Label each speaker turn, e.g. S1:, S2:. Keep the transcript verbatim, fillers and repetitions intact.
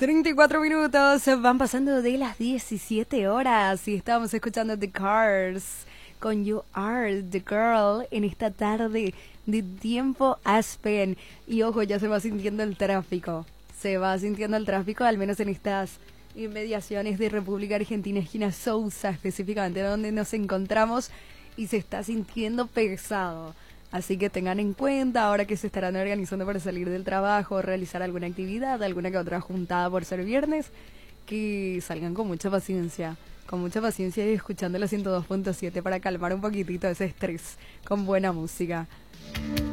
S1: treinta y cuatro minutos, van pasando de las diecisiete horas y estamos escuchando The Cars con You Are The Girl en esta tarde de Tiempo Aspen. Y ojo, ya se va sintiendo el tráfico, se va sintiendo el tráfico, al menos en estas inmediaciones de República Argentina, esquina Sousa específicamente, donde nos encontramos, y se está sintiendo pesado. Así que tengan en cuenta, ahora que se estarán organizando para salir del trabajo, realizar alguna actividad, alguna que otra juntada por ser viernes, que salgan con mucha paciencia, con mucha paciencia y escuchando la ciento dos punto siete para calmar un poquitito ese estrés con buena música.